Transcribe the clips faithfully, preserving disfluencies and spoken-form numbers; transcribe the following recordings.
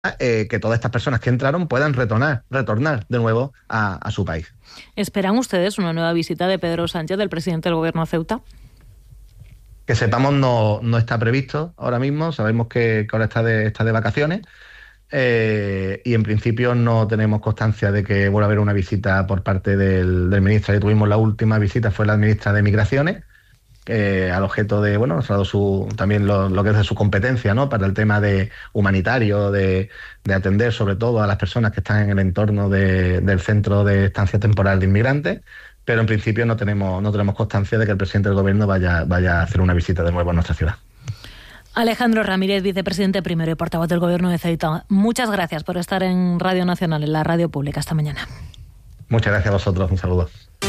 eh, que todas estas personas que entraron puedan retornar, retornar de nuevo a, a su país. ¿Esperan ustedes una nueva visita de Pedro Sánchez, del presidente del Gobierno a Ceuta? Que sepamos, no, no está previsto ahora mismo. Sabemos que, que ahora está de, está de vacaciones eh, y en principio no tenemos constancia de que vuelva a haber una visita por parte del, del ministro. Ya tuvimos la última visita, fue la ministra de Migraciones, eh, al objeto de, bueno, nos ha dado su, también lo, lo que es de su competencia, ¿no?, para el tema de humanitario, de, de atender sobre todo a las personas que están en el entorno de, del centro de estancia temporal de inmigrantes. Pero en principio no tenemos, no tenemos constancia de que el presidente del Gobierno vaya, vaya a hacer una visita de nuevo a nuestra ciudad. Alejandro Ramírez, vicepresidente primero y portavoz del Gobierno de Ceuta, muchas gracias por estar en Radio Nacional, en la radio pública, esta mañana. Muchas gracias a vosotros, un saludo.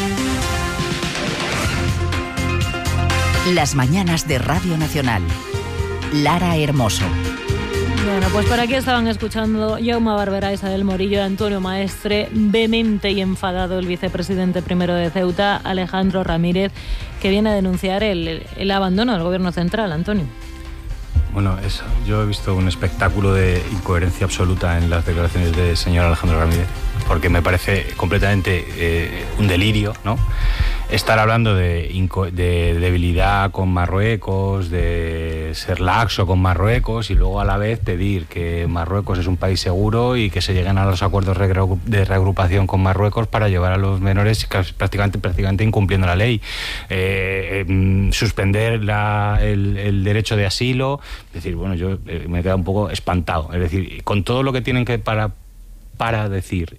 Las mañanas de Radio Nacional. Lara Hermoso. Bueno, pues por aquí estaban escuchando Jaume Barberá, Isabel Morillo y Antonio Maestre. Vehemente y enfadado el vicepresidente primero de Ceuta, Alejandro Ramírez, que viene a denunciar el, el abandono del Gobierno central. Antonio. Bueno, eso, yo he visto un espectáculo de incoherencia absoluta en las declaraciones del señor Alejandro Ramírez, porque me parece completamente eh, un delirio, ¿no?, estar hablando de, de debilidad con Marruecos, de ser laxo con Marruecos y luego a la vez pedir que Marruecos es un país seguro y que se lleguen a los acuerdos de reagrupación con Marruecos para llevar a los menores prácticamente, prácticamente incumpliendo la ley. Eh, eh, suspender la, el, el derecho de asilo. Es decir, bueno, yo eh, me he quedado un poco espantado. Es decir, con todo lo que tienen que para, para decir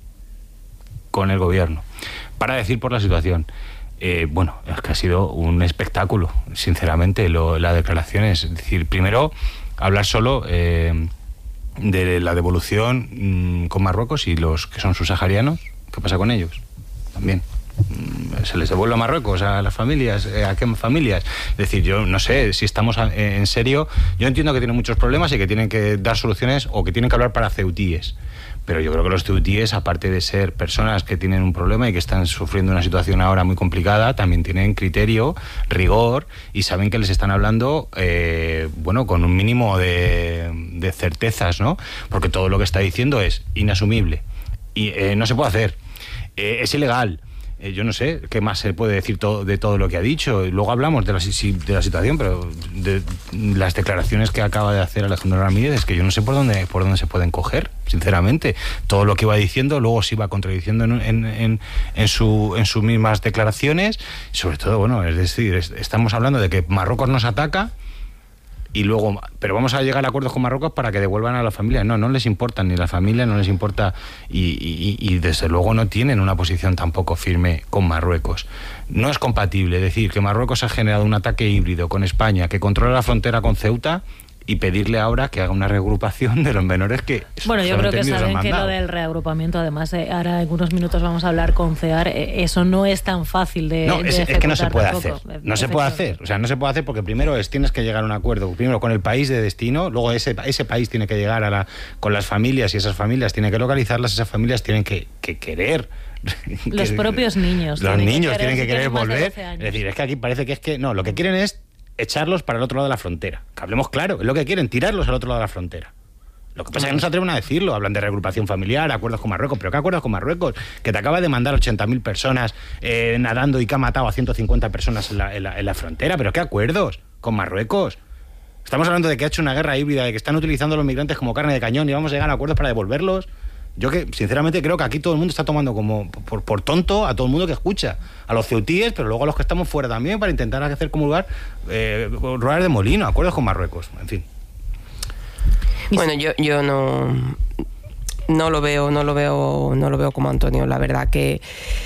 con el gobierno, para decir por la situación. Eh, bueno, es que ha sido un espectáculo, sinceramente, lo, las declaraciones. Es decir, primero, hablar solo eh, de la devolución mmm, con Marruecos y los que son subsaharianos. ¿Qué pasa con ellos? También. ¿Se les devuelve a Marruecos, a las familias? ¿A qué familias? Es decir, yo no sé si estamos en serio. Yo entiendo que tienen muchos problemas y que tienen que dar soluciones o que tienen que hablar para ceutíes. Pero yo creo que los ceutíes, aparte de ser personas que tienen un problema y que están sufriendo una situación ahora muy complicada, también tienen criterio, rigor y saben que les están hablando, eh, bueno, con un mínimo de, de certezas, ¿no? Porque todo lo que está diciendo es inasumible y eh, no se puede hacer, eh, es ilegal. Yo no sé qué más se puede decir todo, de todo lo que ha dicho. Luego hablamos de la, de la situación, pero de las declaraciones que acaba de hacer Alejandro Ramírez es que yo no sé por dónde por dónde se pueden coger, sinceramente. Todo lo que iba diciendo luego se iba contradiciendo en, en, en, en, su, en sus mismas declaraciones. Sobre todo, bueno, es decir, es, estamos hablando de que Marruecos nos ataca y luego, pero vamos a llegar a acuerdos con Marruecos para que devuelvan a las familias. No, no les importa ni la familia, no les importa y, y, y desde luego no tienen una posición tampoco firme con Marruecos. No es compatible decir que Marruecos ha generado un ataque híbrido con España, que controla la frontera con Ceuta, y pedirle ahora que haga una reagrupación de los menores que... Bueno, yo creo que saben que lo del reagrupamiento, además, eh, ahora en unos minutos vamos a hablar con CEAR, eh, eso no es tan fácil de No, es, de es que no se puede tampoco. hacer. No se puede hacer. O sea, no se puede hacer porque primero es tienes que llegar a un acuerdo, primero con el país de destino, luego ese, ese país tiene que llegar a la, con las familias y esas familias tienen que localizarlas, esas familias tienen que, que querer... Los que, propios niños. Los niños tienen que querer, tienen que querer volver. Es decir, es que aquí parece que es que... No, lo que quieren es echarlos para el otro lado de la frontera. Que hablemos claro, es lo que quieren, tirarlos al otro lado de la frontera. Lo que pasa es que no se atreven a decirlo, hablan de reagrupación familiar, acuerdos con Marruecos, pero ¿qué acuerdos con Marruecos? Que te acaba de mandar ochenta mil personas eh, nadando y que ha matado a ciento cincuenta personas en la, en, la, en la frontera, pero ¿qué acuerdos con Marruecos? Estamos hablando de que ha hecho una guerra híbrida, de que están utilizando a los migrantes como carne de cañón y vamos a llegar a acuerdos para devolverlos. Yo que sinceramente creo que aquí todo el mundo está tomando como por, por tonto a todo el mundo que escucha, a los ceutíes, pero luego a los que estamos fuera también, para intentar hacer comulgar eh, ruedas de molino, acuerdos con Marruecos, en fin. Bueno, yo yo no no lo veo, no lo veo, no lo veo como Antonio. La verdad que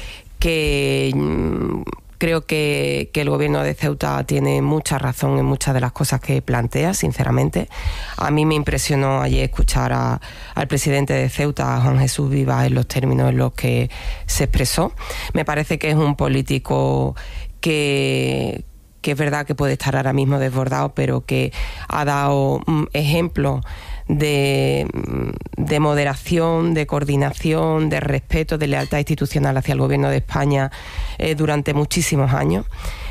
que creo que, que el gobierno de Ceuta tiene mucha razón en muchas de las cosas que plantea, sinceramente. A mí me impresionó ayer escuchar a, al presidente de Ceuta, a Juan Jesús Vivas, en los términos en los que se expresó. Me parece que es un político que, que es verdad que puede estar ahora mismo desbordado, pero que ha dado um, ejemplo de, de moderación, de coordinación, de respeto, de lealtad institucional hacia el gobierno de España eh, durante muchísimos años.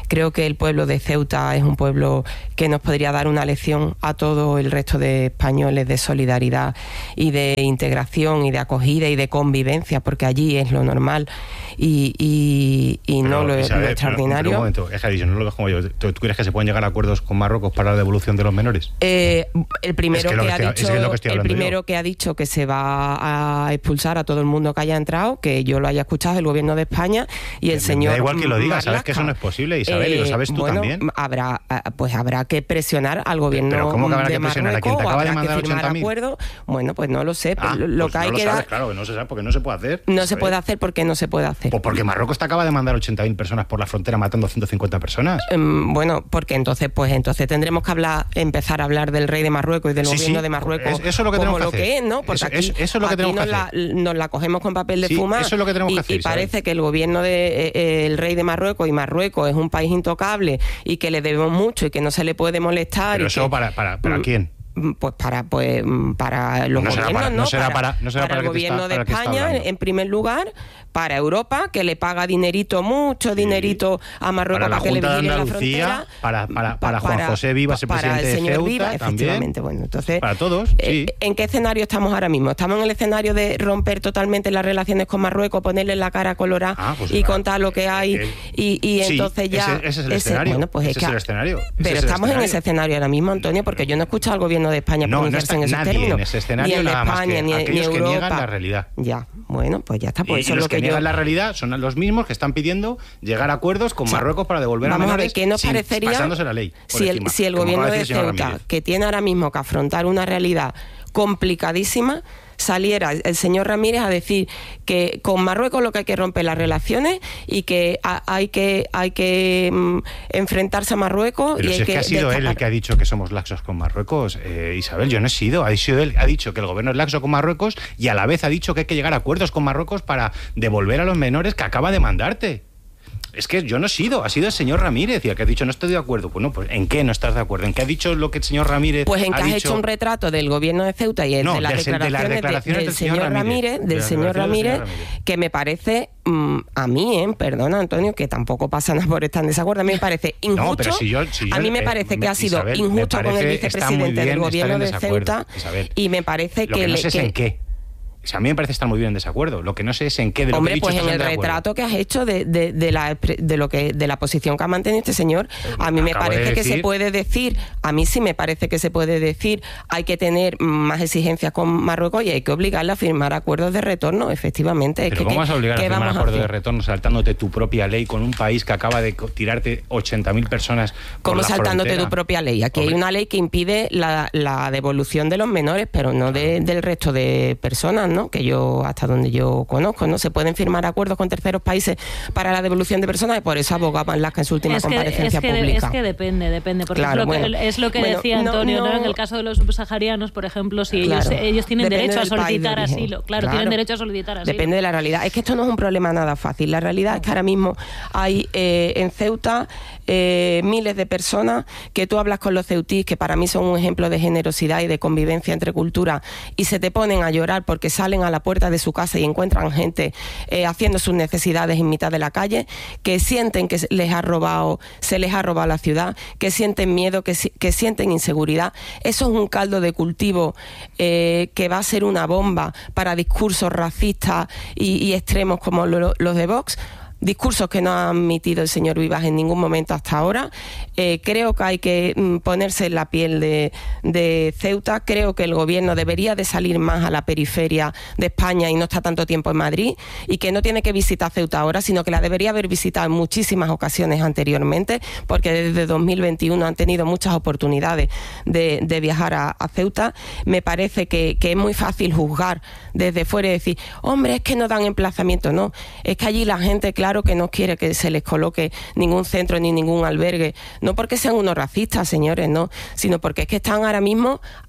Creo que el pueblo de Ceuta es un pueblo que nos podría dar una lección a todo el resto de españoles de solidaridad y de integración y de acogida y de convivencia, porque allí es lo normal y, y, y no lo, Isabel, lo extraordinario. Pero, pero un momento, es que dicho, no lo ves como yo. ¿Tú, ¿Tú crees que se pueden llegar a acuerdos con Marruecos para la devolución de los menores? Eh, el primero, es que, que, que, ha estoy, dicho, es que, que el primero yo. que ha dicho que se va a expulsar a todo el mundo que haya entrado, que yo lo haya escuchado, el gobierno de España y el me señor. Da igual que lo diga, Marlaska. Sabes que eso no es posible, Isabel, eh, y lo sabes tú bueno, también. Habrá, pues habrá que presionar al gobierno pero ¿cómo que habrá de que presionar Marruecos, a quien te acaba o de habrá mandar que firmar ochenta mil? acuerdos. Bueno, pues no lo sé. Ah, lo pues que hay no que lo sabes, dar, claro, que no se sabe porque no se puede hacer. No ¿sabes? se puede hacer porque no se puede hacer. Pues porque Marruecos te acaba de mandar ochenta mil personas por la frontera matando a ciento cincuenta personas. Um, bueno, porque entonces, pues entonces tendremos que hablar, empezar a hablar del rey de Marruecos y del sí, gobierno sí, de Marruecos es, eso es lo que como tenemos lo que, que hacer. es, ¿no? Porque eso, aquí, eso, eso es lo que aquí tenemos nos, que la, hacer. nos la cogemos con papel de sí, fumar. Eso es lo que tenemos y, que hacer. Y parece que el gobierno de eh, el rey de Marruecos y Marruecos es un país intocable y que le debemos mucho y que no se le puede molestar. Pero y eso que, para, para, ¿para quién? Pues para pues para los no gobiernos, para, ¿no? No será para, para, no será para, para el gobierno está, de España, en primer lugar, para Europa, que le paga dinerito, mucho sí. dinerito a Marruecos para, para que le vigile la frontera. Para, para, para Juan José Vivas, el presidente para el señor de Ceuta, Vivas, efectivamente. También. Bueno, entonces, para todos, sí. ¿En qué escenario estamos ahora mismo? ¿Estamos en el escenario de romper totalmente las relaciones con Marruecos, ponerle la cara colorada ah, pues y claro. contar lo que hay eh, y, y sí, entonces ya... Ese, ese es el ese, escenario. Bueno, pues ese es, que, es el escenario. Pero ese estamos el en ese escenario ahora mismo, Antonio, porque yo no he escuchado al gobierno de España no, pronunciarse no en esos nadie términos. En ese escenario, ni en nada España, más que ni, aquellos ni que Europa. niegan la realidad. Ya, bueno, pues ya está. Pues y, eso y es los lo que, que niegan yo... la realidad son los mismos que están pidiendo llegar a acuerdos con o sea, Marruecos para devolver vamos a a menores ver, ¿qué nos sin, parecería pasándose la ley si el, encima, si el gobierno de Ceuta, que tiene ahora mismo que afrontar una realidad complicadísima, saliera el señor Ramírez a decir que con Marruecos lo que hay que romper las relaciones y que a, hay que hay que mm, enfrentarse a Marruecos. Pero y si hay es que, que ha sido destapar. él el que ha dicho que somos laxos con Marruecos, eh, Isabel, yo no he sido, ha sido él, ha dicho que el gobierno es laxo con Marruecos y a la vez ha dicho que hay que llegar a acuerdos con Marruecos para devolver a los menores que acaba de mandarte. Es que yo no he sido, ha sido el señor Ramírez y el que ha dicho no estoy de acuerdo. Bueno, pues ¿en qué no estás de acuerdo? ¿En qué ha dicho lo que el señor Ramírez Pues en que ha has dicho... hecho un retrato del gobierno de Ceuta y el no, de, las del, declaraciones de las declaraciones de, del, del señor Ramírez, Ramírez del, de señor Ramírez, del señor Ramírez, que me parece, mmm, a mí, eh, perdona Antonio, que tampoco pasa nada por estar en desacuerdo, a mí me parece injusto. No, pero si yo, si yo, a mí me parece eh, que ha sido Isabel, injusto con el vicepresidente del gobierno de Ceuta Isabel. y me parece lo que... que no le, sé que, es en qué. O sea, a mí me parece estar muy bien en desacuerdo. Lo que no sé es en qué de lo Hombre, que he dicho pues en el retrato que has hecho de, de, de, la, de lo que de la posición que ha mantenido este señor, a mí me Acabo parece de que decir... se puede decir, a mí sí me parece que se puede decir, hay que tener más exigencias con Marruecos y hay que obligarle a firmar acuerdos de retorno, efectivamente. Pero es que, ¿cómo vas a obligar a firmar acuerdos de retorno saltándote tu propia ley con un país que acaba de tirarte ochenta mil personas por ¿Cómo la saltándote frontera? tu propia ley? Aquí Hombre. hay una ley que impide la, la devolución de los menores, pero no de, del resto de personas, ¿no? Que yo hasta donde yo conozco, ¿no? Se pueden firmar acuerdos con terceros países para la devolución de personas y por eso abogaba Lasca en su última es que, comparecencia es que, pública. Es que depende, depende, porque claro, es lo que, bueno, es lo que bueno, decía Antonio, no, no, ¿no? En el caso de los subsaharianos, por ejemplo, si claro, ellos, ellos tienen derecho a solicitar de asilo, claro, claro, tienen derecho a solicitar asilo. Depende de la realidad. Es que esto no es un problema nada fácil. La realidad es que ahora mismo hay eh, en Ceuta eh, miles de personas que tú hablas con los ceutíes, que para mí son un ejemplo de generosidad y de convivencia entre culturas, y se te ponen a llorar porque salen a la puerta de su casa y encuentran gente eh, haciendo sus necesidades en mitad de la calle, que sienten que les ha robado, se les ha robado la ciudad, que sienten miedo, que, que sienten inseguridad. Eso es un caldo de cultivo eh, que va a ser una bomba para discursos racistas y, y extremos como lo, los de Vox. Discursos que no ha admitido el señor Vivas en ningún momento hasta ahora. Eh, creo que hay que mm, ponerse en la piel de, de Ceuta. Creo que el gobierno debería de salir más a la periferia de España y no está tanto tiempo en Madrid, y que no tiene que visitar Ceuta ahora, sino que la debería haber visitado en muchísimas ocasiones anteriormente, porque desde dos mil veintiuno han tenido muchas oportunidades de, de viajar a, a Ceuta. Me parece que, que es muy fácil juzgar desde fuera y decir, hombre, es que no dan emplazamiento. No, es que allí la gente, claro, Claro que no quiere que se les coloque ningún centro ni ningún albergue, no porque sean unos racistas, señores, no, sino porque es que están ahora mismo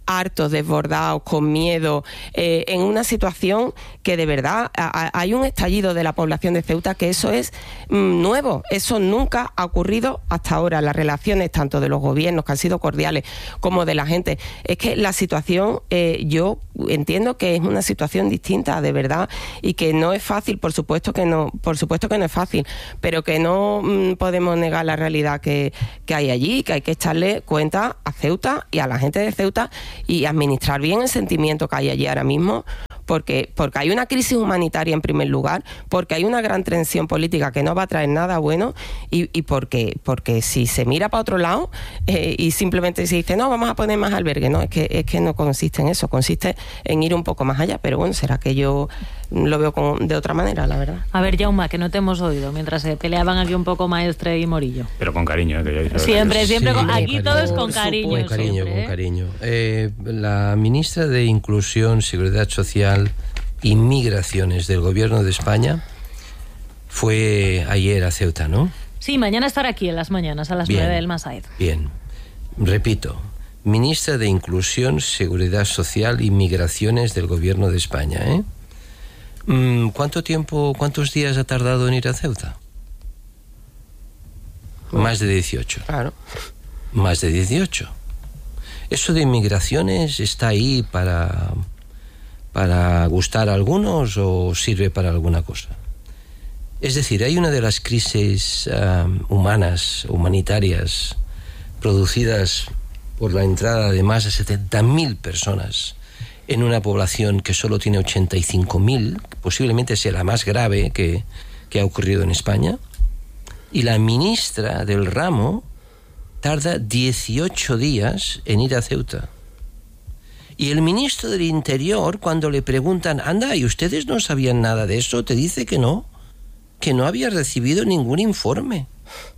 hartos, desbordados, con miedo, eh, en una situación que de verdad a, a, hay un estallido de la población de Ceuta, que eso es mm, nuevo, eso nunca ha ocurrido hasta ahora. Las relaciones tanto de los gobiernos, que han sido cordiales, como de la gente, es que la situación, eh, yo entiendo que es una situación distinta, de verdad, y que no es fácil, por supuesto que no, por supuesto que no es fácil, pero que no mm, podemos negar la realidad que, que hay allí, que hay que echarle cuenta a Ceuta y a la gente de Ceuta y administrar bien el sentimiento que hay allí ahora mismo, porque, porque hay una crisis humanitaria en primer lugar, porque hay una gran tensión política que no va a traer nada bueno, y, y porque, porque si se mira para otro lado eh, y simplemente se dice, no, vamos a poner más albergue, no, es que, es que no consiste en eso, consiste en ir un poco más allá, pero bueno, será que yo lo veo con, de otra manera, la verdad. A ver, Jaume, que no te hemos oído mientras se peleaban aquí un poco Maestre y Morillo. Pero con cariño, ¿eh? Que ya dice siempre, siempre, sí, con, aquí cariño. todo es con cariño. Con cariño, siempre, con ¿eh? cariño. Eh, la ministra de Inclusión, Seguridad Social y Migraciones del Gobierno de España fue ayer a Ceuta, ¿no? Sí, mañana estará aquí en las mañanas, a las Bien, nueve del Masaid. Bien, repito, ministra de Inclusión, Seguridad Social y Migraciones del Gobierno de España, ¿eh? ¿Cuánto tiempo, cuántos días ha tardado en ir a Ceuta? Oh. Más de dieciocho. Claro. Más de dieciocho. Eso de migraciones está ahí para, para gustar a algunos o sirve para alguna cosa. Es decir, hay una de las crisis um, humanas, humanitarias, producidas por la entrada de más de setenta mil personas en una población que solo tiene ochenta y cinco mil, posiblemente sea la más grave que, que ha ocurrido en España, y la ministra del ramo tarda dieciocho días en ir a Ceuta. Y el ministro del Interior, cuando le preguntan, anda, ¿y ustedes no sabían nada de eso?, te dice que no, que no había recibido ningún informe.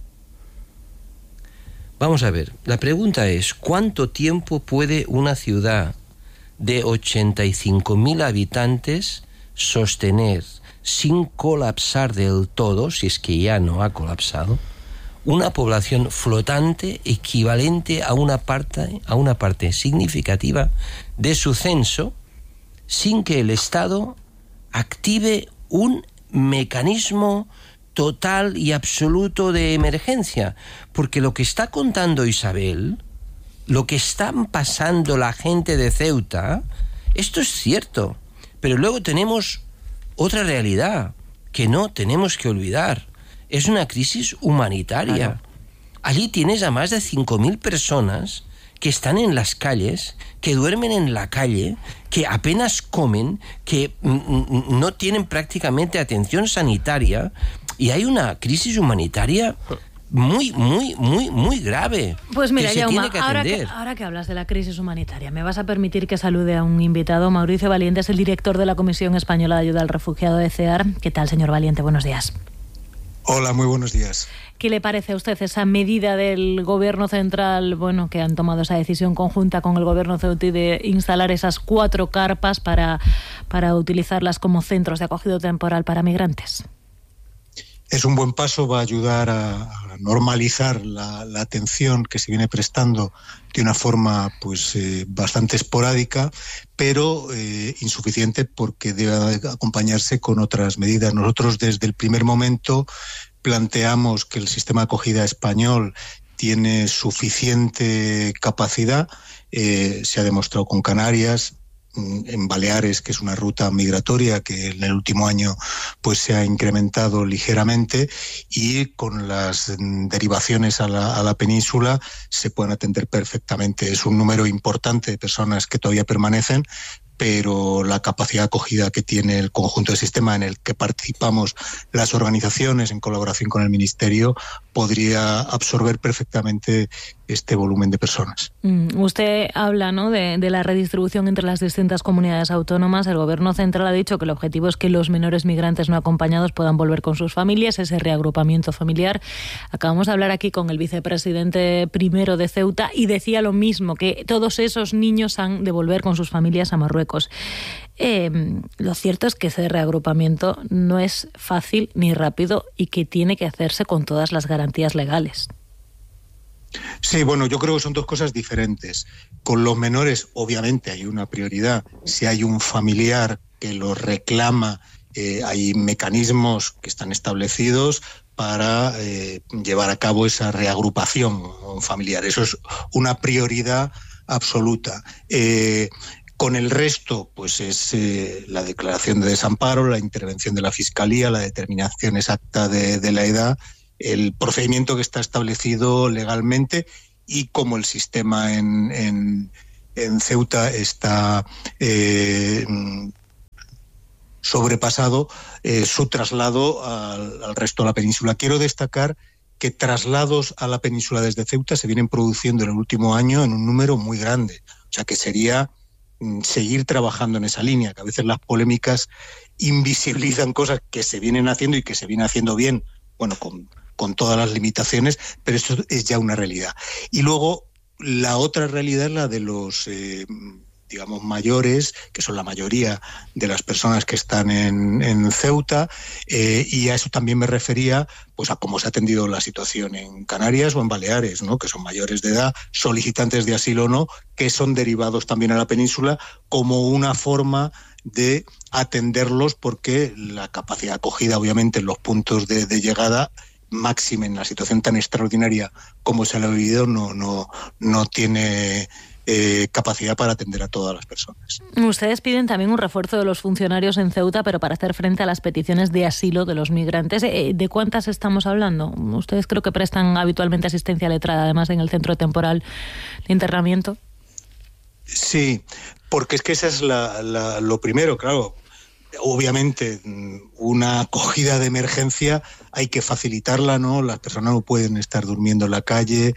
Vamos a ver, la pregunta es, ¿cuánto tiempo puede una ciudad de ochenta y cinco mil habitantes sostener, sin colapsar del todo, si es que ya no ha colapsado, una población flotante equivalente a una parte, a una parte significativa de su censo, sin que el Estado active un mecanismo total y absoluto de emergencia? Porque lo que está contando Isabel, lo que están pasando la gente de Ceuta, esto es cierto, pero luego tenemos otra realidad que no tenemos que olvidar. Es una crisis humanitaria. Claro. Allí tienes a más de cinco mil personas que están en las calles, que duermen en la calle, que apenas comen, que mm, no tienen prácticamente atención sanitaria, y hay una crisis humanitaria muy, muy, muy, muy grave. Pues mira, que se Jaume, tiene que ahora, que, ahora que hablas de la crisis humanitaria, me vas a permitir que salude a un invitado. Mauricio Valiente es el director de la Comisión Española de Ayuda al Refugiado de CEAR. ¿Qué tal, señor Valiente? Buenos días. Hola, muy buenos días. ¿Qué le parece a usted esa medida del Gobierno central, bueno, que han tomado esa decisión conjunta con el Gobierno ceutí de instalar esas cuatro carpas para, para utilizarlas como centros de acogida temporal para migrantes? Es un buen paso, va a ayudar a, a normalizar la, la atención que se viene prestando de una forma pues eh, bastante esporádica, pero eh, insuficiente, porque debe acompañarse con otras medidas. Nosotros desde el primer momento planteamos que el sistema de acogida español tiene suficiente capacidad, eh, se ha demostrado con Canarias, en Baleares, que es una ruta migratoria que en el último año pues se ha incrementado ligeramente, y con las derivaciones a la, a la península se pueden atender perfectamente. Es un número importante de personas que todavía permanecen, pero la capacidad de acogida que tiene el conjunto del sistema, en el que participamos las organizaciones en colaboración con el Ministerio, podría absorber perfectamente este volumen de personas. Mm, usted habla, ¿no?, de, de la redistribución entre las distintas comunidades autónomas. El Gobierno central ha dicho que el objetivo es que los menores migrantes no acompañados puedan volver con sus familias, ese reagrupamiento familiar. Acabamos de hablar aquí con el vicepresidente primero de Ceuta y decía lo mismo, que todos esos niños han de volver con sus familias a Marruecos. Eh, lo cierto es que ese reagrupamiento no es fácil ni rápido y que tiene que hacerse con todas las garantías legales. Sí, bueno, yo creo que son dos cosas diferentes. Con los menores, obviamente, hay una prioridad. Si hay un familiar que lo reclama, eh, hay mecanismos que están establecidos para eh, llevar a cabo esa reagrupación familiar. Eso es una prioridad absoluta. Eh, Con el resto, pues es eh, la declaración de desamparo, la intervención de la Fiscalía, la determinación exacta de, de la edad, el procedimiento que está establecido legalmente, y como el sistema en, en, en Ceuta está eh, sobrepasado, eh, su traslado al, al resto de la península. Quiero destacar que traslados a la península desde Ceuta se vienen produciendo en el último año en un número muy grande. O sea que sería seguir trabajando en esa línea, que a veces las polémicas invisibilizan cosas que se vienen haciendo y que se viene haciendo bien, bueno, con, con todas las limitaciones, pero esto es ya una realidad. Y luego la otra realidad es la de los, eh, digamos, mayores, que son la mayoría de las personas que están en, en Ceuta, eh, y a eso también me refería, pues a cómo se ha atendido la situación en Canarias o en Baleares, ¿no? Que son mayores de edad, solicitantes de asilo o no, que son derivados también a la península como una forma de atenderlos, porque la capacidad de acogida, obviamente, en los puntos de, de llegada, máxima en la situación tan extraordinaria como se ha vivido, no, no, no tiene Eh, capacidad para atender a todas las personas. Ustedes piden también un refuerzo de los funcionarios en Ceuta, pero para hacer frente a las peticiones de asilo de los migrantes. ¿De cuántas estamos hablando? Ustedes creo que prestan habitualmente asistencia letrada, además en el centro temporal de internamiento. Sí, porque es que esa es la, la, lo primero, claro. Obviamente, una acogida de emergencia hay que facilitarla, ¿no? Las personas no pueden estar durmiendo en la calle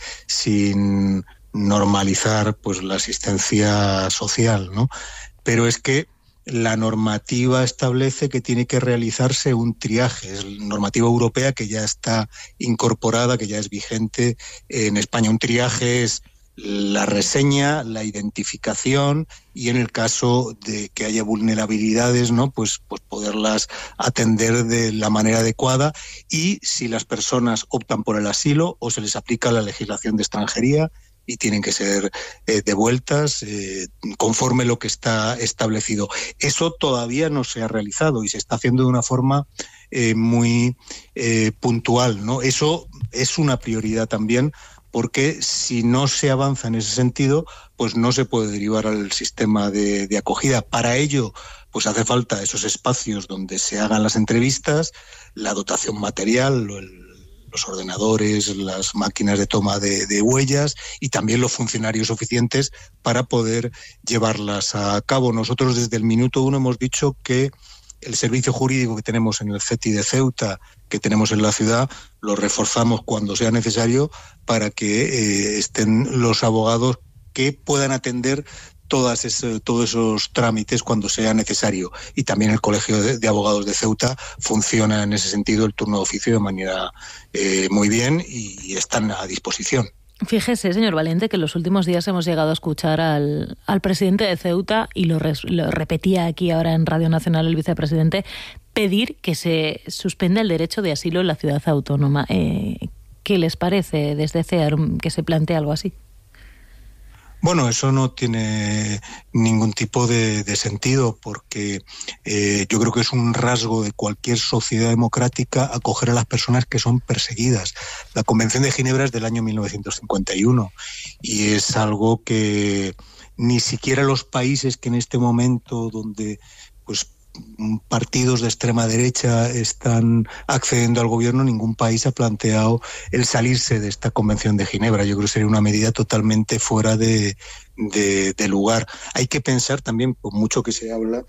sin normalizar, pues, la asistencia social, ¿no? Pero es que la normativa establece que tiene que realizarse un triaje, es la normativa europea que ya está incorporada, que ya es vigente en España. Un triaje es la reseña, la identificación y, en el caso de que haya vulnerabilidades, ¿no? pues, pues poderlas atender de la manera adecuada, y si las personas optan por el asilo o se les aplica la legislación de extranjería y tienen que ser eh, devueltas eh, conforme lo que está establecido. Eso todavía no se ha realizado y se está haciendo de una forma eh, muy eh, puntual, ¿no? Eso es una prioridad también, porque si no se avanza en ese sentido, pues no se puede derivar al sistema de, de acogida. Para ello, pues hace falta esos espacios donde se hagan las entrevistas, la dotación material, el los ordenadores, las máquinas de toma de, de huellas, y también los funcionarios suficientes para poder llevarlas a cabo. Nosotros desde el minuto uno hemos dicho que el servicio jurídico que tenemos en el C E T I de Ceuta, que tenemos en la ciudad, lo reforzamos cuando sea necesario para que eh, estén los abogados que puedan atender todas ese, todos esos trámites cuando sea necesario. Y también el Colegio de, de Abogados de Ceuta funciona en ese sentido, el turno de oficio, de manera eh, muy bien, y, y están a disposición. Fíjese, señor Valente, que en los últimos días hemos llegado a escuchar al, al presidente de Ceuta, y lo, res, lo repetía aquí ahora en Radio Nacional el vicepresidente, pedir que se suspenda el derecho de asilo en la ciudad autónoma. Eh, ¿Qué les parece desde C E A R que se plantee algo así? Bueno, eso no tiene ningún tipo de, de sentido, porque eh, yo creo que es un rasgo de cualquier sociedad democrática acoger a las personas que son perseguidas. La Convención de Ginebra es del año mil novecientos cincuenta y uno y es algo que ni siquiera los países que en este momento, donde pues partidos de extrema derecha están accediendo al gobierno, ningún país ha planteado el salirse de esta Convención de Ginebra. Yo creo que sería una medida totalmente fuera de, de, de lugar. Hay que pensar también, por mucho que se habla,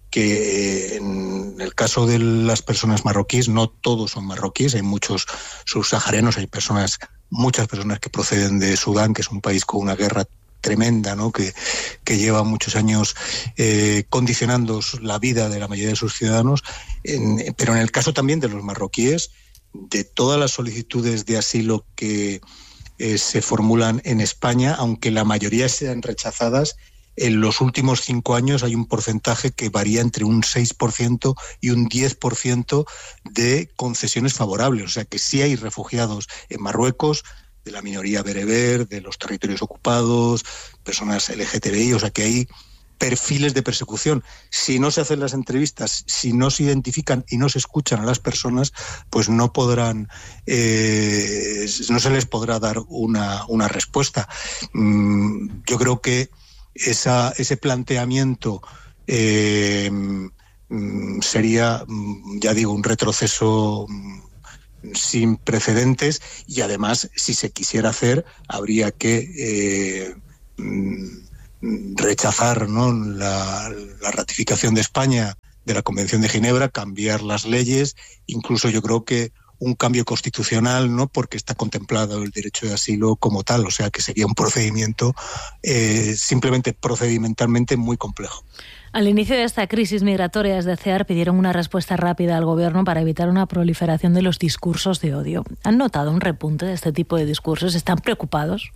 que en el caso de las personas marroquíes, no todos son marroquíes, hay muchos subsaharianos, hay personas, muchas personas que proceden de Sudán, que es un país con una guerra tremenda, ¿no? que, que lleva muchos años eh, condicionando la vida de la mayoría de sus ciudadanos, en, pero en el caso también de los marroquíes, de todas las solicitudes de asilo que eh, se formulan en España, aunque la mayoría sean rechazadas, en los últimos cinco años hay un porcentaje que varía entre un seis por ciento y un diez por ciento de concesiones favorables. O sea que sí hay refugiados en Marruecos, de la minoría bereber, de los territorios ocupados, personas L G T B I, o sea que hay perfiles de persecución. Si no se hacen las entrevistas, si no se identifican y no se escuchan a las personas, pues no podrán, eh, no se les podrá dar una, una respuesta. Mm, yo creo que esa, ese planteamiento eh, mm, sería, ya digo, un retroceso mm, sin precedentes, y además, si se quisiera hacer, habría que eh, mm, rechazar, ¿no?, la, la ratificación de España de la Convención de Ginebra, cambiar las leyes, incluso yo creo que un cambio constitucional, ¿no?, porque está contemplado el derecho de asilo como tal, o sea que sería un procedimiento eh, simplemente procedimentalmente muy complejo. Al inicio de esta crisis migratoria, desde CEAR pidieron una respuesta rápida al Gobierno para evitar una proliferación de los discursos de odio. ¿Han notado un repunte de este tipo de discursos? ¿Están preocupados?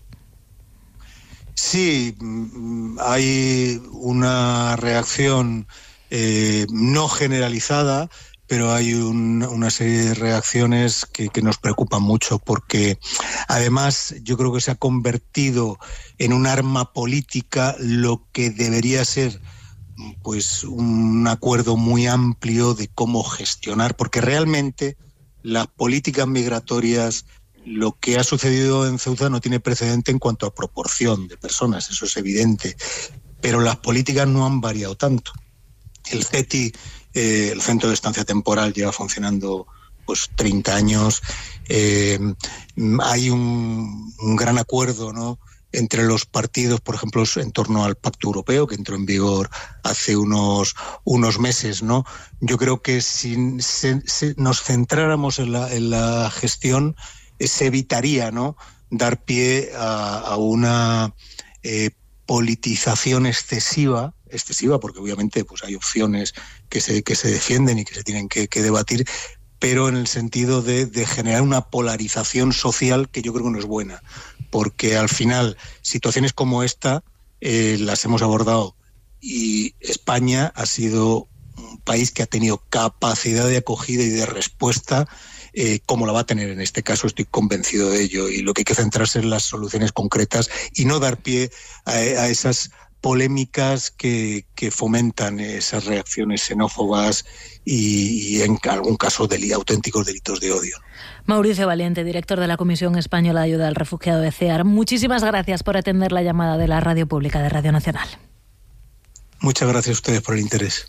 Sí, hay una reacción eh, no generalizada, pero hay un, una serie de reacciones que, que nos preocupan mucho, porque además yo creo que se ha convertido en un arma política lo que debería ser pues un acuerdo muy amplio de cómo gestionar, porque realmente las políticas migratorias, lo que ha sucedido en Ceuta no tiene precedente en cuanto a proporción de personas, eso es evidente, pero las políticas no han variado tanto. El C E T I, eh, el Centro de Estancia Temporal, lleva funcionando pues treinta años, eh, hay un, un gran acuerdo, ¿no?, entre los partidos, por ejemplo, en torno al Pacto Europeo, que entró en vigor hace unos, unos meses, ¿no? Yo creo que si se, se nos centráramos en la, en la gestión, eh, se evitaría, ¿no?, dar pie a, a una eh, politización excesiva, excesiva, porque obviamente pues hay opciones que se, que se defienden y que se tienen que, que debatir, pero en el sentido de, de generar una polarización social que yo creo que no es buena, porque al final situaciones como esta eh, las hemos abordado y España ha sido un país que ha tenido capacidad de acogida y de respuesta, eh, como la va a tener en este caso, estoy convencido de ello, y lo que hay que centrarse en las soluciones concretas y no dar pie a, a esas polémicas que, que fomentan esas reacciones xenófobas y, y en algún caso del, auténticos delitos de odio. Mauricio Valiente, director de la Comisión Española de Ayuda al Refugiado de CEAR, muchísimas gracias por atender la llamada de la Radio Pública de Radio Nacional. Muchas gracias a ustedes por el interés.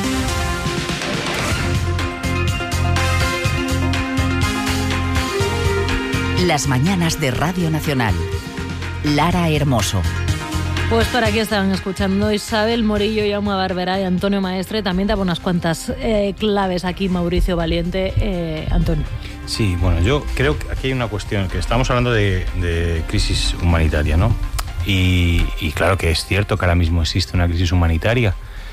Las mañanas de Radio Nacional. Lara Hermoso. Pues por aquí estaban escuchando Isabel Morillo, Jaume Barberá y Antonio Maestre. También daba unas cuantas eh, claves aquí Mauricio Valiente. Eh, Antonio. Sí, bueno, yo creo que aquí hay una cuestión, que estamos hablando de, de crisis humanitaria, ¿no? Y, y claro que es cierto que ahora mismo existe una crisis humanitaria.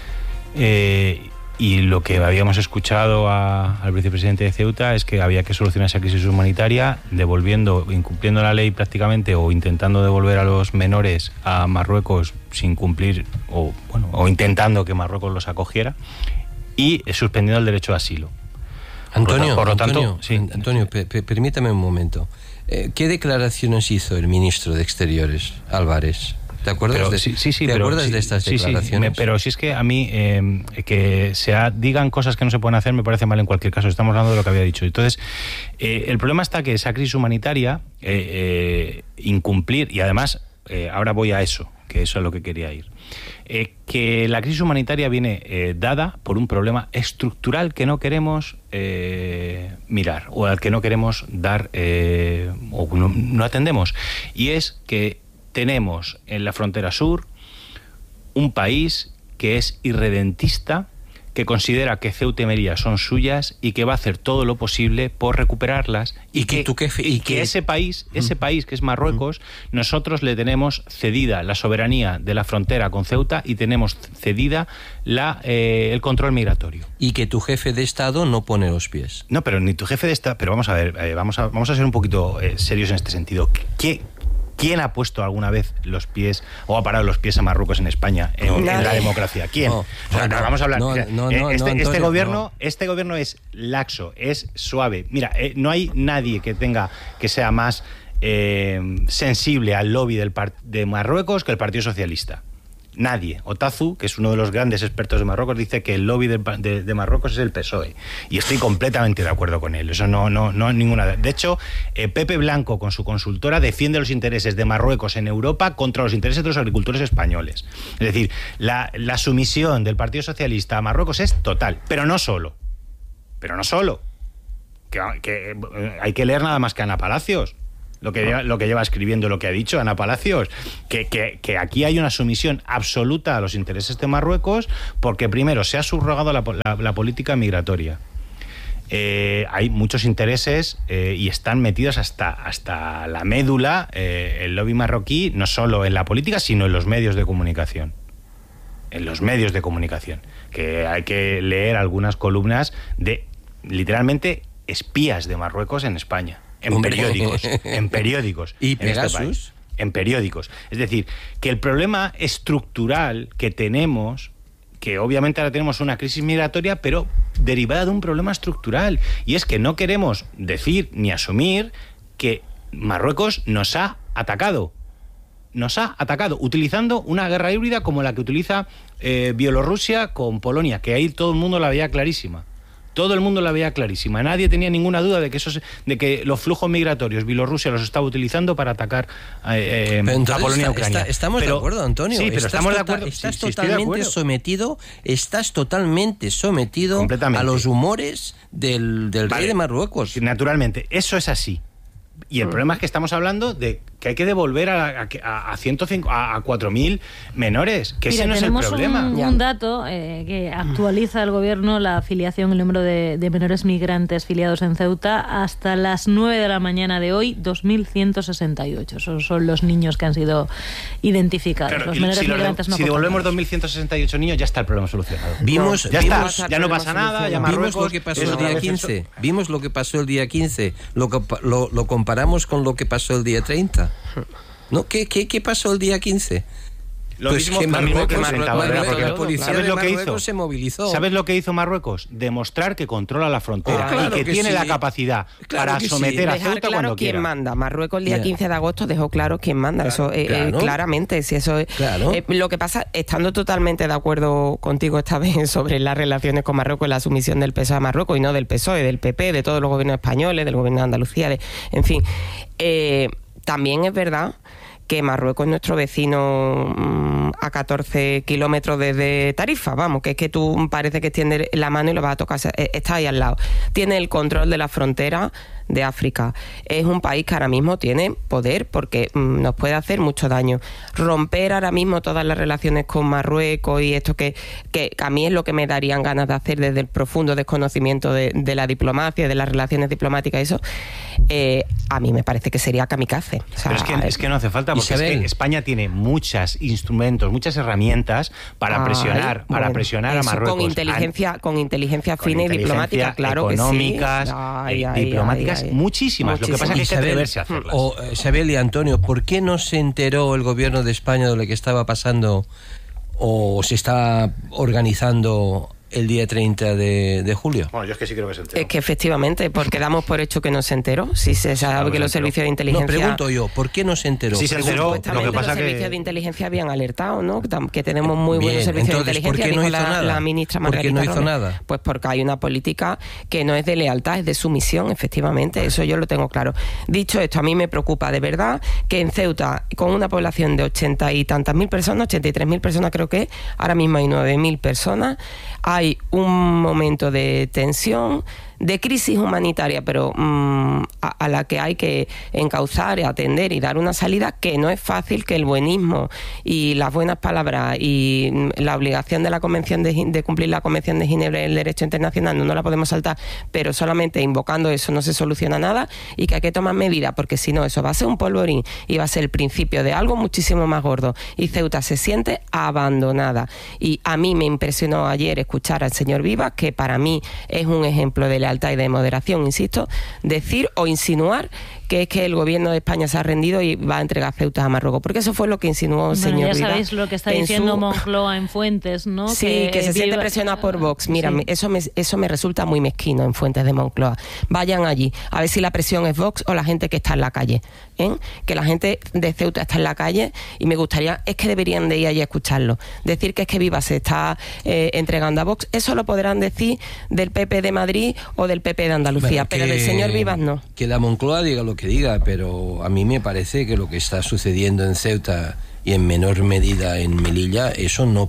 Eh, y lo que habíamos escuchado a, al vicepresidente de Ceuta es que había que solucionar esa crisis humanitaria devolviendo, incumpliendo la ley prácticamente, o intentando devolver a los menores a Marruecos sin cumplir, o bueno, o intentando que Marruecos los acogiera, y suspendiendo el derecho de asilo. Antonio, por lo tanto, Antonio, sí. Antonio pe, pe, permítame un momento. Eh, ¿Qué declaraciones hizo el ministro de Exteriores, Álvarez? ¿Te acuerdas, pero, de, sí, sí, sí, ¿te pero, acuerdas sí, de estas sí, declaraciones? Sí, me, pero si es que a mí eh, que se ha, digan cosas que no se pueden hacer me parece mal en cualquier caso. Estamos hablando de lo que había dicho. Entonces, eh, el problema está que esa crisis humanitaria, eh, eh, incumplir, y además, eh, ahora voy a eso, que eso es lo que quería ir, eh, que la crisis humanitaria viene eh, dada por un problema estructural que no queremos eh, mirar, o al que no queremos dar, eh, o no, no atendemos, y es que tenemos en la frontera sur un país que es irredentista, que considera que Ceuta y Melilla son suyas y que va a hacer todo lo posible por recuperarlas, y, y que, que, y que ese país, ese país que es Marruecos, nosotros le tenemos cedida la soberanía de la frontera con Ceuta y tenemos cedida la, eh, el control migratorio. Y que tu jefe de Estado no pone los pies. No, pero ni tu jefe de Estado, pero vamos a ver, eh, vamos a vamos a ser un poquito eh, serios en este sentido. ¿Qué ¿Quién ha puesto alguna vez los pies o ha parado los pies a Marruecos en España en, no, en la democracia? ¿Quién? No, o sea, no, vamos a hablar. No, Mira, no, eh, no, este, Antonio, este gobierno, no. este gobierno es laxo, es suave. Mira, eh, no hay nadie que tenga que sea más eh, sensible al lobby del par- de Marruecos que el Partido Socialista. Nadie. Otazu, que es uno de los grandes expertos de Marruecos, dice que el lobby de, de, de Marruecos es el P S O E. Y estoy completamente de acuerdo con él. Eso no, no, no hay ninguna. De hecho, eh, Pepe Blanco, con su consultora, defiende los intereses de Marruecos en Europa contra los intereses de los agricultores españoles. Es decir, la, la sumisión del Partido Socialista a Marruecos es total. Pero no solo. Pero no solo. Que, que hay que leer nada más que Ana Palacios. Lo que, lleva, lo que lleva escribiendo, lo que ha dicho Ana Palacios, que, que, que aquí hay una sumisión absoluta a los intereses de Marruecos porque primero se ha subrogado la, la, la política migratoria. Eh, hay muchos intereses eh, y están metidos hasta, hasta la médula eh, el lobby marroquí, no solo en la política, sino en los medios de comunicación. En los medios de comunicación. Que hay que leer algunas columnas de, literalmente, espías de Marruecos en España. En periódicos, en periódicos. ¿Y en este país, en periódicos. Es decir, que el problema estructural que tenemos, que obviamente ahora tenemos una crisis migratoria, pero derivada de un problema estructural, y es que no queremos decir ni asumir que Marruecos nos ha atacado. Nos ha atacado, utilizando una guerra híbrida como la que utiliza eh, Bielorrusia con Polonia, que ahí todo el mundo la veía clarísima. Todo el mundo la veía clarísima. Nadie tenía ninguna duda de que esos, de que los flujos migratorios Bielorrusia los estaba utilizando para atacar eh, entonces, a Polonia y Ucrania. Está, estamos pero, de acuerdo, Antonio. Sí, pero estás estamos tota, de acuerdo. Estás sí, totalmente sí, acuerdo. sometido, estás totalmente sometido a los humores del, del vale. rey de Marruecos. Naturalmente, eso es así. Y el problema es que estamos hablando de que hay que devolver a, a, a, ciento cinco, a, a cuatro mil menores, que Mira, ese no es el problema. Tenemos un, un dato eh, que actualiza el gobierno la afiliación, el número de, de menores migrantes filiados en Ceuta hasta las nueve de la mañana de hoy, dos mil ciento sesenta y ocho. Esos son los niños que han sido identificados. Claro, los menores si migrantes lo, no Si devolvemos dos mil ciento sesenta y ocho niños, ya está el problema solucionado. Vimos, no, ya vimos, está, ya no pasa nada. Ya vimos lo que pasó el día quince. Vimos lo que pasó el día quince. Lo, lo, lo comparamos con lo que pasó el día treinta. ¿No? ¿Qué, qué, qué pasó el día quince? Lo pues mismo que Marruecos, Marruecos, Marruecos, porque la policía ¿sabes de lo que Marruecos hizo? se movilizó. ¿Sabes lo que hizo Marruecos? Demostrar que controla la frontera oh, claro y que, que tiene sí. la capacidad claro para someter sí. a Ceuta Dejar claro cuando quién quiera. manda. Marruecos el día yeah. quince de agosto dejó claro quién manda. Claro, eso eh, claro. eh, claramente. Si eso es, claro. eh, lo que pasa, estando totalmente de acuerdo contigo esta vez sobre las relaciones con Marruecos, la sumisión del P S O E a Marruecos y no del P S O E, del P P, de todos los gobiernos españoles, del gobierno de Andalucía, de, en fin. Eh, también es verdad que Marruecos es nuestro vecino mmm, a catorce kilómetros desde Tarifa, vamos, que es que tú parece que extiendes la mano y lo vas a tocar, está ahí al lado. Tiene el control de la frontera de África. Es un país que ahora mismo tiene poder porque mmm, nos puede hacer mucho daño. Romper ahora mismo todas las relaciones con Marruecos y esto que, que a mí es lo que me darían ganas de hacer desde el profundo desconocimiento de, de la diplomacia, de las relaciones diplomáticas, eso, eh, a mí me parece que sería kamikaze. O sea, Pero es que, es que no hace falta, porque es que España tiene muchos instrumentos, muchas herramientas para Ay, presionar, para bueno, presionar a Marruecos. Con inteligencia, con inteligencia con fina inteligencia y diplomática, claro económicas, que sí. Ay, ay, diplomáticas, ay, ay, muchísimas. Muchísimo. Lo que pasa es que hay que atreverse a hacerlas. O Isabel y Antonio, ¿por qué no se enteró el gobierno de España de lo que estaba pasando o se está organizando el día treinta de, de julio? Bueno, yo es que sí creo que se enteró. Es que efectivamente, porque damos por hecho que no se enteró. Si se sabe no, que los servicios de inteligencia... No, pregunto yo, ¿por qué no se enteró? Sí se enteró, lo que pasa los que... servicios de inteligencia habían alertado, ¿no? Que tenemos muy Bien, buenos servicios entonces, de inteligencia, ¿por qué no dijo hizo la, nada? la ministra ¿Por Margarita qué no hizo Robles. nada? Pues porque hay una política que no es de lealtad, es de sumisión, efectivamente, eso yo lo tengo claro. Dicho esto, a mí me preocupa de verdad que en Ceuta, con una población de ochenta y tantas mil personas, ochenta y tres mil personas creo que, ahora mismo hay nueve mil personas, hay un momento de tensión, de crisis humanitaria, pero mmm, a, a la que hay que encauzar, atender y dar una salida, que no es fácil, que el buenismo y las buenas palabras y la obligación de la convención de, de cumplir la Convención de Ginebra y el derecho internacional no, no la podemos saltar, pero solamente invocando eso no se soluciona nada y que hay que tomar medidas, porque si no eso va a ser un polvorín y va a ser el principio de algo muchísimo más gordo, y Ceuta se siente abandonada. Y a mí me impresionó ayer escuchar al señor Vivas, que para mí es un ejemplo de lealtad y de moderación, insisto, decir o insinuar que es que el gobierno de España se ha rendido y va a entregar Ceuta a Marruecos, porque eso fue lo que insinuó el bueno, señor ya Rivas. Sabéis lo que está diciendo su... Moncloa en Fuentes, ¿no? Sí, que, que se viva... siente presionado por Vox. Mira, sí. eso, me, eso me resulta muy mezquino en Fuentes de Moncloa. Vayan allí, a ver si la presión es Vox o la gente que está en la calle. ¿eh? Que la gente de Ceuta está en la calle y me gustaría, es que deberían de ir allí a escucharlo. Decir que es que Vivas se está eh, entregando a Vox, eso lo podrán decir del P P de Madrid o del P P de Andalucía, bueno, pero del señor Vivas no. Que la Moncloa diga lo que diga, pero a mí me parece que lo que está sucediendo en Ceuta y en menor medida en Melilla, eso no,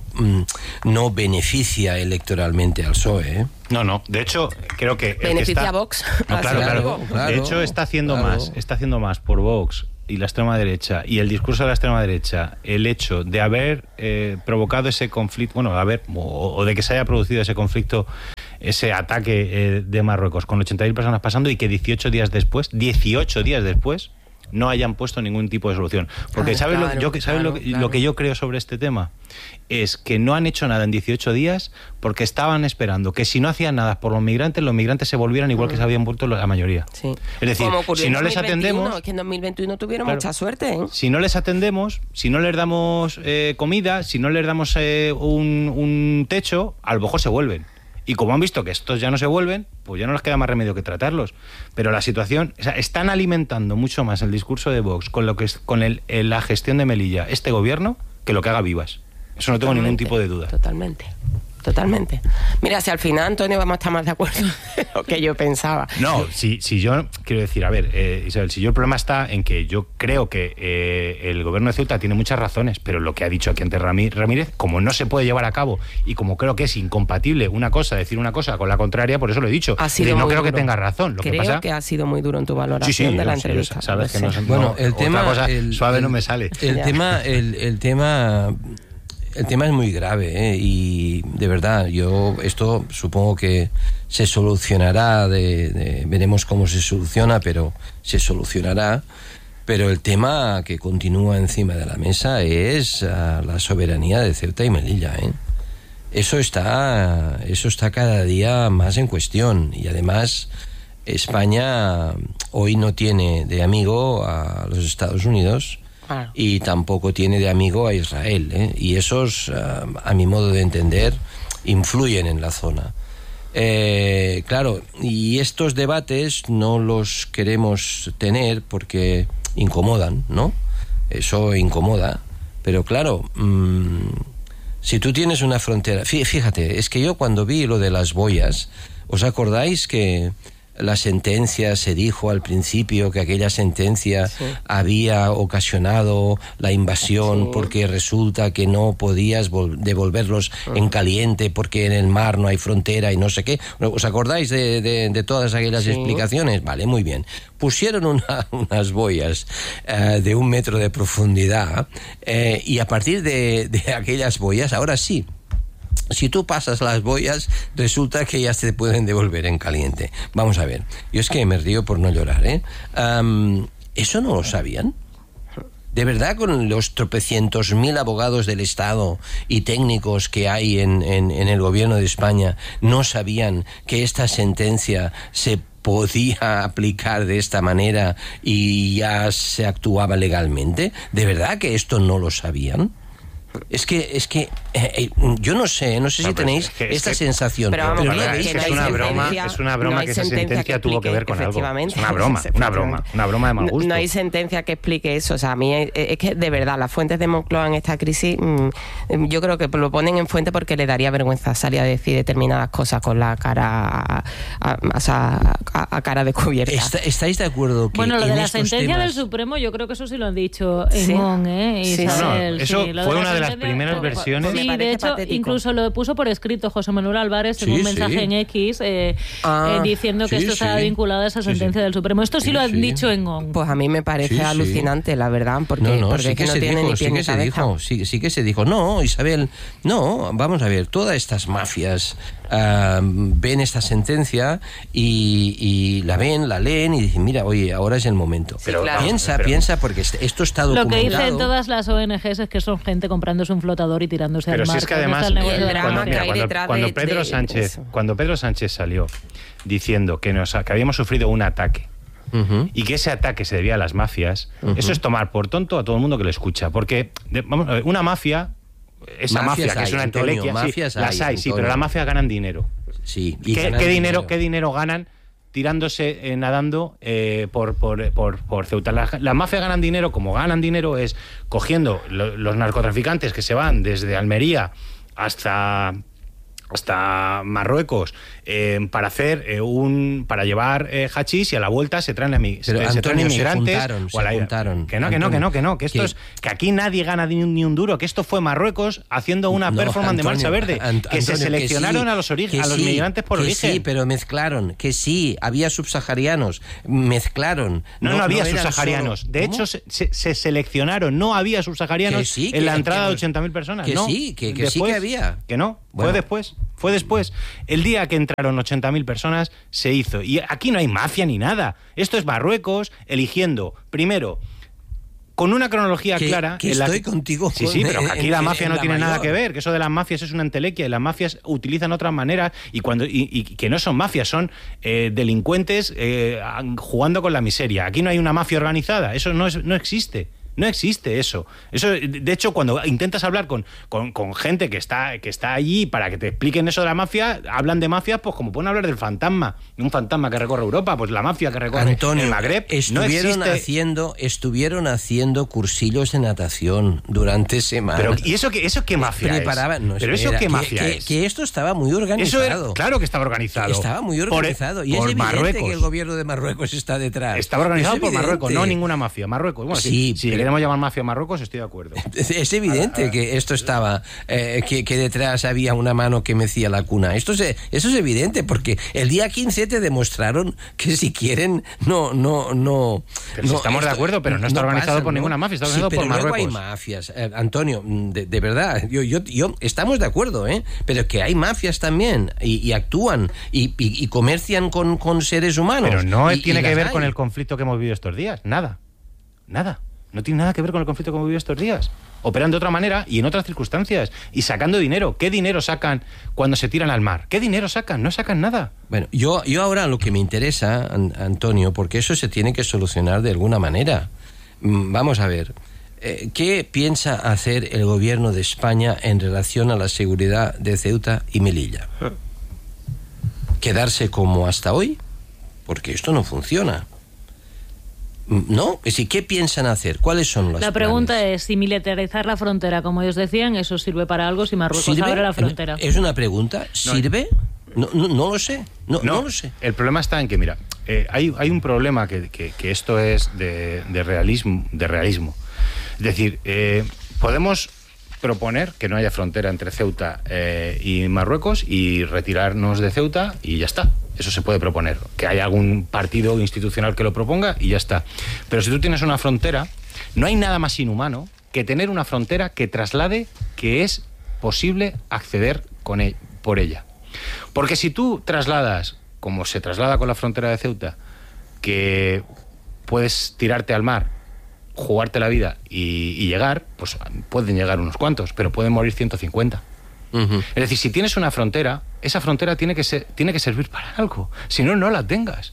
no beneficia electoralmente al P S O E. ¿eh? No, no. De hecho, creo que... Beneficia está... a Vox. No, claro, claro, claro. De hecho, está haciendo claro. más. Está haciendo más por Vox y la extrema derecha y el discurso de la extrema derecha, el hecho de haber eh, provocado ese conflicto, bueno, haber, o, o de que se haya producido ese conflicto, ese ataque eh, de Marruecos con ochenta mil personas pasando y que dieciocho días después, dieciocho días después, no hayan puesto ningún tipo de solución. Porque ah, ¿sabes, claro, lo, yo, ¿sabes claro, lo, claro. lo que yo creo sobre este tema? Es que no han hecho nada en dieciocho días porque estaban esperando que si no hacían nada por los migrantes, los migrantes se volvieran igual mm. que se habían vuelto la mayoría. Sí. Es decir, si no les atendemos... Es que en dos mil veintiuno tuvieron claro, mucha suerte. ¿eh? Si no les atendemos, si no les damos eh, comida, si no les damos eh, un, un techo, a lo mejor se vuelven. Y como han visto que estos ya no se vuelven, pues ya no les queda más remedio que tratarlos. Pero la situación... O sea, están alimentando mucho más el discurso de Vox con lo que es, con el, la gestión de Melilla, este gobierno, que lo que haga Vivas. Eso no tengo totalmente, ningún tipo de duda. Totalmente. Totalmente. Mira, si al final, Antonio, vamos a estar más de acuerdo de lo que yo pensaba. No, si, si yo quiero decir, a ver, eh, Isabel, si yo el problema está en que yo creo que eh, el gobierno de Ceuta tiene muchas razones, pero lo que ha dicho aquí antes Ramírez, como no se puede llevar a cabo y como creo que es incompatible una cosa, decir una cosa con la contraria, por eso lo he dicho. Ha sido y no creo duro. que tenga razón. Lo creo que, pasa... que ha sido muy duro en tu valoración sí, sí, de la no, entrevista. Sí, sabes que no, bueno, no, el tema, cosa el, suave el, no me sale. El tema, el, el tema... El tema es muy grave, ¿eh? Y de verdad, yo esto supongo que se solucionará, de, de, veremos cómo se soluciona, pero se solucionará. Pero el tema que continúa encima de la mesa es uh, la soberanía de Ceuta y Melilla, ¿eh? Eso está, eso está cada día más en cuestión y además España hoy no tiene de amigo a los Estados Unidos. Claro. Y tampoco tiene de amigo a Israel, ¿eh? Y esos, uh, a mi modo de entender, influyen en la zona. Eh, claro, y estos debates no los queremos tener porque incomodan, ¿no? Eso incomoda. Pero claro, mmm, si tú tienes una frontera... Fíjate, es que yo cuando vi lo de las boyas, ¿os acordáis que la sentencia, se dijo al principio que aquella sentencia sí. había ocasionado la invasión sí. porque resulta que no podías devolverlos uh-huh. en caliente porque en el mar no hay frontera y no sé qué? ¿Os acordáis de, de, de todas aquellas sí. explicaciones? Vale, muy bien. Pusieron una, unas boyas uh, de un metro de profundidad uh, y a partir de, de aquellas boyas, ahora sí, si tú pasas las boyas, resulta que ya se pueden devolver en caliente. Vamos a ver, yo es que me río por no llorar, ¿eh? Um, ¿Eso no lo sabían? ¿De verdad con los tropecientos mil abogados del Estado y técnicos que hay en, en, en el gobierno de España no sabían que esta sentencia se podía aplicar de esta manera y ya se actuaba legalmente? ¿De verdad que esto no lo sabían? Es que, es que eh, yo no sé, no sé si no, tenéis es que, es esta que, sensación. Pero vamos, pero pero es, que es, una broma, es una broma no que esa sentencia que tuvo que ver con algo. Es una broma, una broma, una broma de mal gusto. No, no hay sentencia que explique eso. O sea, a mí es, es que de verdad las fuentes de Moncloa en esta crisis, mmm, yo creo que lo ponen en fuente porque le daría vergüenza salir a decir determinadas cosas con la cara a, a, a, a, a cara descubierta. ¿Está, ¿Estáis de acuerdo que bueno, lo de la sentencia temas... del Supremo, yo creo que eso sí lo han dicho en sí. Mon, ¿eh? Isabel, no, no, eso sí, fue una de las primeras versiones. Sí, de hecho, patético. Incluso lo puso por escrito José Manuel Álvarez en sí, un mensaje sí. en X eh, ah, eh, diciendo que sí, esto estaba sí. vinculado a esa sentencia sí, sí. del Supremo. Esto sí, sí lo han sí. dicho en G O N. Pues a mí me parece sí, alucinante, sí. la verdad, porque no, no, porque sí es que, que no tiene dijo, ni pie sí ni que cabeza. Se dijo, sí, sí que se dijo, no, Isabel, no, vamos a ver, todas estas mafias uh, ven esta sentencia y, y la ven, la leen y dicen, mira, oye, ahora es el momento. Pero, sí, claro. Piensa, pero, piensa, porque esto está documentado. Lo que dicen todas las O N Ges es que son gente comprándose un flotador y tirándose pero al mar. Si es que además, el eh, cuando, mira, que cuando, cuando, de, Pedro de Sánchez, cuando Pedro Sánchez salió diciendo que, nos, que habíamos sufrido un ataque uh-huh. y que ese ataque se debía a las mafias, uh-huh. eso es tomar por tonto a todo el mundo que lo escucha. Porque, de, vamos a ver, una mafia, esa mafias mafia que hay, es una Antonio, entelequia, mafias sí, hay, las hay, Antonio. sí, pero las mafias ganan dinero. Sí, y ¿Qué, ganan ¿qué, dinero, dinero. ¿Qué dinero ganan tirándose, eh, nadando eh, por, por, por, por Ceuta? Las la mafias ganan dinero, como ganan dinero es cogiendo lo, los narcotraficantes que se van desde Almería hasta... hasta Marruecos eh, para hacer eh, un para llevar eh, hachís, y a la vuelta se traen, emi, Pero, se, Antonio, se traen inmigrantes se juntaron, o a la, se juntaron, que no, que Antonio, no, que no, que no, que esto que, es que aquí nadie gana ni un, ni un duro, que esto fue Marruecos haciendo una no, performance Antonio, de marcha verde, Ant- que Antonio, se seleccionaron que sí, a los origen, a los sí, migrantes por que origen. Sí, pero mezclaron, que sí, había subsaharianos, mezclaron. No, no, no había eran subsaharianos. solo, de ¿cómo? hecho, se, se, se seleccionaron. No había subsaharianos Que sí, en que- la entrada que- de ochenta mil personas. que no. sí, que- que sí Después, que había. Que no, Bueno. fue después. Fue después. El día que entraron ochenta mil personas, se hizo. Y aquí no hay mafia ni nada. Esto es Marruecos eligiendo, primero, con una cronología Que- clara... que en la estoy contigo Sí, con- sí, pero aquí en- la en- mafia en no la tiene nada mayor. que ver, que eso de las mafias es una entelequia, y las mafias utilizan otras maneras, y cuando y, y que no son mafias, son eh, delincuentes eh, jugando con la miseria. Aquí no hay una mafia organizada, eso no, es, no existe. No existe eso. Eso, de hecho, cuando intentas hablar con, con, con gente que está, que está allí para que te expliquen eso de la mafia, hablan de mafia, pues como pueden hablar del fantasma, un fantasma que recorre Europa, pues la mafia que recorre Antonio, el Magreb. estuvieron no existe. haciendo, estuvieron haciendo cursillos de natación durante semanas. Pero ¿y eso qué, eso qué mafia Preparaban, es? no, Pero espera, eso qué que- mafia que, es. que esto estaba muy Eso organizado. era, claro que estaba organizado. Estaba muy Por- organizado. y por es evidente Marruecos. que el gobierno de Marruecos está detrás. Estaba organizado Es por Marruecos, evidente. no ninguna mafia. Marruecos. Bueno, Sí, si, si pero- queremos llamar mafia a Marruecos, estoy de acuerdo. Es, es evidente Ahora, que esto estaba, eh, que, que detrás había una mano que mecía la cuna. Esto es, eso es evidente, porque el día quince te demostraron que si quieren, no, no, no. Pero si no, estamos de acuerdo, pero no está organizado por ninguna mafia, está Sí, organizado pero por luego Marruecos. hay mafias, eh, Antonio, de, de verdad, yo, yo, yo, estamos de acuerdo, ¿eh? Pero que hay mafias también, y, y actúan, y, y, y comercian con, con seres humanos. Pero no y, tiene y que las ver hay. con el conflicto que hemos vivido estos días. Nada. Nada. No tiene nada que ver con el conflicto que hemos vivido estos días. Operan de otra manera y en otras circunstancias. Y sacando dinero. ¿Qué dinero sacan cuando se tiran al mar? ¿Qué dinero sacan? No sacan nada. Bueno, yo, yo ahora lo que me interesa, An- Antonio, porque eso se tiene que solucionar de alguna manera. Mm, Vamos a ver, eh, ¿qué piensa hacer el gobierno de España en relación a la seguridad de Ceuta y Melilla? ¿Quedarse como hasta hoy? Porque esto no funciona. ¿No? Es decir, ¿qué piensan hacer? ¿Cuáles son los La pregunta planes? es si militarizar la frontera, como ellos decían, eso sirve para algo si Marruecos ¿Sirve? abre la frontera. Es una pregunta. ¿Sirve? No, no, no lo sé. No, no lo sé. El problema está en que, mira, eh, hay, hay un problema que, que, que esto es de, de realismo, de realismo. Es decir, eh, podemos proponer que no haya frontera entre Ceuta eh, y Marruecos y retirarnos de Ceuta y ya está. Eso se puede proponer. Que haya algún partido institucional que lo proponga y ya está. Pero si tú tienes una frontera, no hay nada más inhumano que tener una frontera que traslade que es posible acceder con e- por ella. Porque si tú trasladas, como se traslada con la frontera de Ceuta, que puedes tirarte al mar, jugarte la vida y, y llegar, pues pueden llegar unos cuantos, pero pueden morir ciento cincuenta. Ujú. Es decir, si tienes una frontera, esa frontera tiene que ser, tiene que servir para algo. Si no, no la tengas.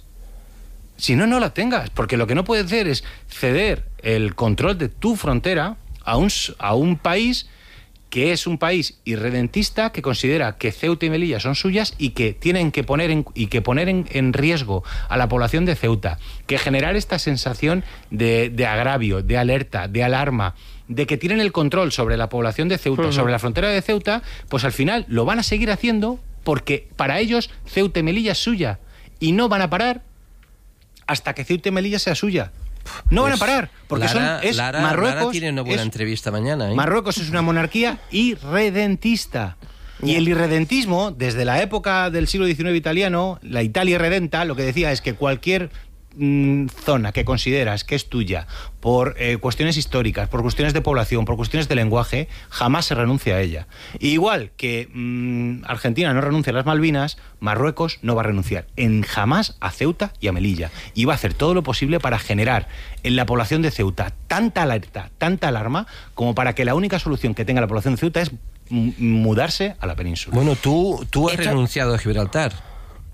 Si no, no la tengas. Porque lo que no puedes hacer es ceder el control de tu frontera a un, s- a un país que es un país irredentista, que considera que Ceuta y Melilla son suyas y que tienen que poner en, y que poner en, en riesgo a la población de Ceuta, que generar esta sensación de, de agravio, de alerta, de alarma, de que tienen el control sobre la población de Ceuta, uh-huh. sobre la frontera de Ceuta, pues al final lo van a seguir haciendo porque para ellos Ceuta y Melilla es suya y no van a parar hasta que Ceuta y Melilla sea suya. No Pues van a parar, porque Lara, son, es Lara, Marruecos. Lara tiene una buena es, entrevista mañana, ¿eh? Marruecos es una monarquía irredentista. Y el irredentismo, desde la época del siglo diecinueve italiano, la Italia irredenta, lo que decía es que cualquier mmm, zona que consideras que es tuya por eh, cuestiones históricas, por cuestiones de población, por cuestiones de lenguaje, jamás se renuncia a ella. Y igual que mmm, Argentina no renuncia a las Malvinas, Marruecos no va a renunciar en jamás a Ceuta y a Melilla. Y va a hacer todo lo posible para generar en la población de Ceuta tanta alerta, tanta alarma, como para que la única solución que tenga la población de Ceuta es mudarse a la península. Bueno, tú, tú has Esto... renunciado a Gibraltar.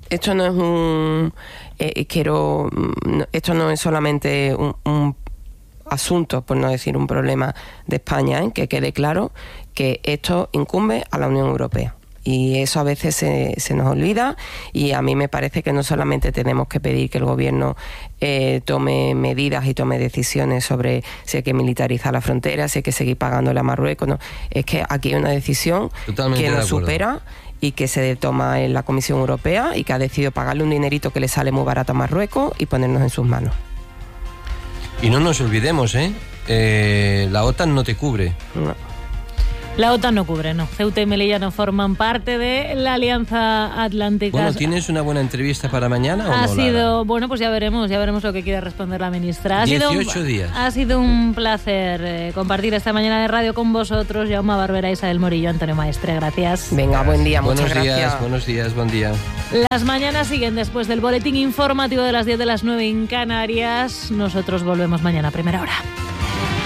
esto no es un... Eh, quiero... Esto no es solamente un, un asunto, por no decir un problema de España, ¿eh? Que quede claro que esto incumbe a la Unión Europea. Y eso a veces se, se nos olvida, y a mí me parece que no solamente tenemos que pedir que el gobierno eh, tome medidas y tome decisiones sobre si hay que militarizar la frontera, si hay que seguir pagándole a Marruecos, no. Es que aquí hay una decisión Totalmente que nos supera y que se toma en la Comisión Europea y que ha decidido pagarle un dinerito que le sale muy barato a Marruecos y ponernos en sus manos. Y no nos olvidemos, ¿eh? eh la OTAN no te cubre. No. La OTAN no cubre, no. Ceuta y Melilla no forman parte de la Alianza Atlántica. Bueno, ¿tienes una buena entrevista para mañana o ha no? Ha sido, Lara? Bueno, pues ya veremos, ya veremos lo que quiere responder la ministra. Ha dieciocho sido un, días. Ha sido un placer eh, compartir esta mañana de radio con vosotros. Jaume Barbera, Isabel Morillo, Antonio Maestre, gracias. Venga, buen día, muchas buenos gracias. Días, buenos días, buen día. Las mañanas siguen después del boletín informativo de las diez de las nueve en Canarias. Nosotros volvemos mañana a primera hora.